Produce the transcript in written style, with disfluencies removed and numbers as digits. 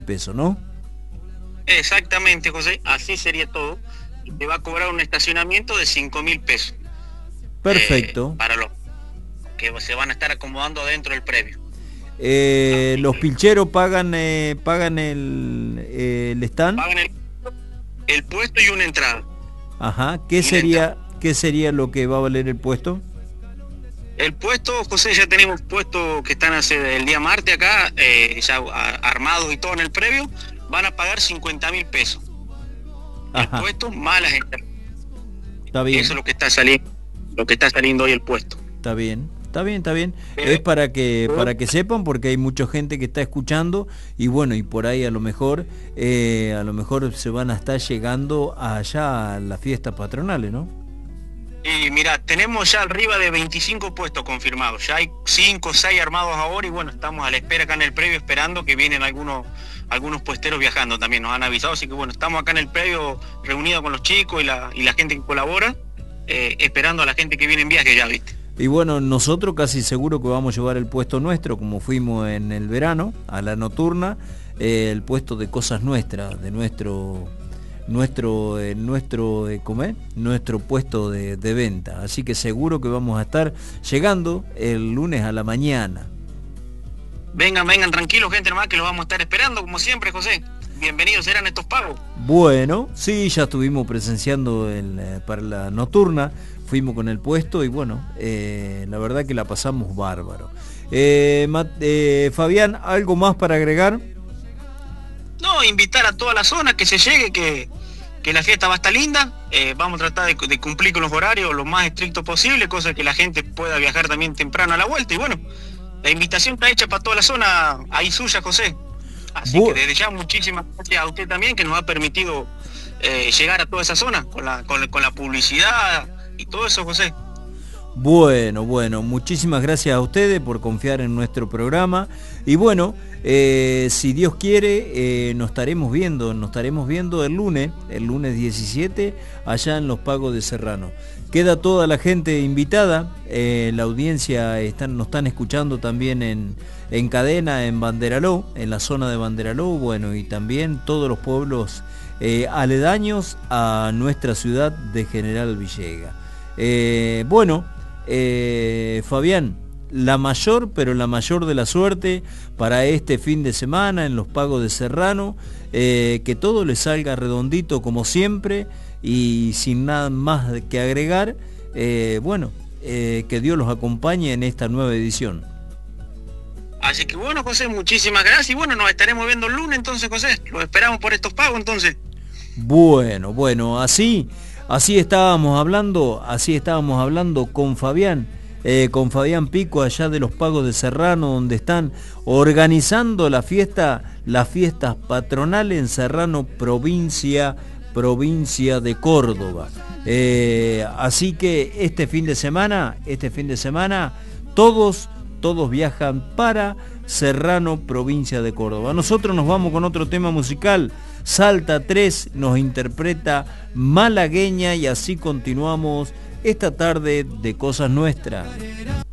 pesos, ¿no? Exactamente, José, así sería todo. Te va a cobrar un estacionamiento de 5.000 pesos Perfecto. para los que se van a estar acomodando dentro del previo. Los pilcheros pagan el stand. Pagan el puesto y una entrada. Ajá. Y una entrada. ¿Qué sería lo que va a valer el puesto? El puesto, José, ya tenemos puestos que están hace el día martes acá, ya armados y todo en el previo, van a pagar 50.000 pesos. Ajá. El puesto más las entradas. Está bien. Eso es lo que está saliendo hoy el puesto. Está bien. Está bien, está bien. Es para que sepan, porque hay mucha gente que está escuchando y bueno, y por ahí a lo mejor se van a estar llegando allá a las fiestas patronales, ¿no? Y mira, tenemos ya arriba de 25 puestos confirmados. Ya hay 5 o 6 armados ahora y bueno, estamos a la espera acá en el previo esperando que vienen algunos puesteros viajando también, nos han avisado, así que bueno, estamos acá en el previo reunidos con los chicos y la gente que colabora, esperando a la gente que viene en viaje ya, ¿viste? Y bueno, nosotros casi seguro que vamos a llevar el puesto nuestro, como fuimos en el verano, a la nocturna, el puesto de cosas nuestras, de nuestro puesto de venta. Así que seguro que vamos a estar llegando el lunes a la mañana. Vengan tranquilos, gente, nomás que los vamos a estar esperando, como siempre, José. Bienvenidos serán estos pagos. Bueno, sí, ya estuvimos presenciando para la nocturna, fuimos con el puesto y bueno, la verdad que la pasamos bárbaro. Fabián, ¿algo más para agregar? No, invitar a toda la zona que se llegue, que la fiesta va a estar linda. Vamos a tratar de cumplir con los horarios lo más estricto posible, cosa que la gente pueda viajar también temprano a la vuelta. Y bueno, la invitación está hecha para toda la zona ahí suya, José. Así que desde ya muchísimas gracias a usted también, que nos ha permitido llegar a toda esa zona con la publicidad y todo eso, José. Bueno, muchísimas gracias a ustedes por confiar en nuestro programa y bueno, si Dios quiere, nos estaremos viendo el lunes 17 allá en Los Pagos de Serrano. Queda toda la gente invitada, la audiencia nos están escuchando también en cadena en Banderaló, en la zona de Banderaló, bueno, y también todos los pueblos aledaños a nuestra ciudad de General Villegas. Fabián, la mayor de la suerte para este fin de semana en Los Pagos de Serrano, que todo le salga redondito como siempre y sin nada más que agregar, que Dios los acompañe en esta nueva edición. Así que bueno, José, muchísimas gracias y bueno, nos estaremos viendo el lunes entonces, José, los esperamos por estos pagos entonces. Bueno, así estábamos hablando con Fabián Pico allá de Los Pagos de Serrano, donde están organizando las fiestas patronales en Serrano, provincia de Córdoba. Así que este fin de semana todos viajan para Serrano, provincia de Córdoba. Nosotros nos vamos con otro tema musical. Salta 3 nos interpreta Malagueña y así continuamos esta tarde de Cosas Nuestras.